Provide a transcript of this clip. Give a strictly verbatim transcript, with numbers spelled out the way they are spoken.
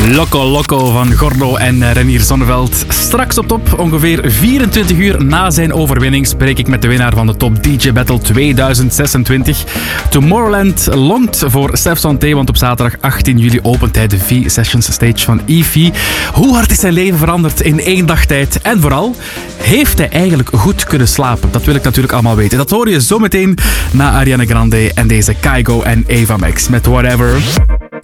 Loco Loco van Gordo en Renier Zonneveld. Straks op top, ongeveer vierentwintig uur na zijn overwinning, spreek ik met de winnaar van de Top D J Battle tweeduizend zesentwintig. Tomorrowland longt voor Stef Santé, want op zaterdag achttien juli opent hij de V-Sessions Stage van E V I. Hoe hard is zijn leven veranderd in één dag tijd? En vooral, heeft hij eigenlijk goed kunnen slapen? Dat wil ik natuurlijk allemaal weten. Dat hoor je zo meteen na Ariana Grande en deze Kygo en Ava Max met Whatever.